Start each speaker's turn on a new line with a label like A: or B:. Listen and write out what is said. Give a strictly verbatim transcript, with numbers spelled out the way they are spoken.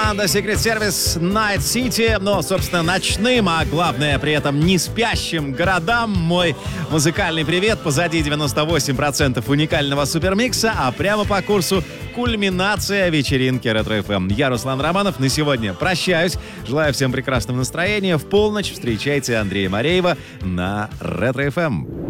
A: команда Secret Service Night City, но, собственно, ночным, а главное, при этом не спящим городам. Мой музыкальный привет. Позади девяносто восемь процентов уникального супермикса, а прямо по курсу кульминация вечеринки Ретро-эф эм. Я Руслан Романов. На сегодня прощаюсь. Желаю всем прекрасного настроения. В полночь встречайте Андрея Мореева на Ретро-эф эм.